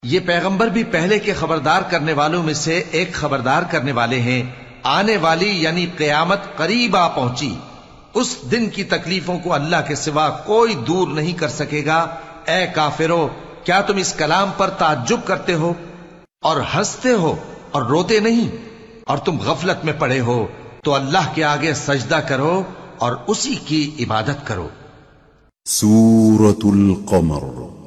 ये पैगंबर भी पहले के खबरदार करने वालों में से एक खबरदार करने वाले हैं। आने वाली यानी क़यामत करीब आ पहुंची। उस दिन की तकलीफों को अल्लाह के सिवा कोई दूर नहीं कर सकेगा। ए काफिरो, क्या तुम इस कलाम पर ताज्जुब करते हो और हंसते हो और रोते नहीं, और तुम गफलत में पड़े हो? तो अल्लाह के आगे सजदा करो और उसी की इबादत करो। सूरतुल क़मर।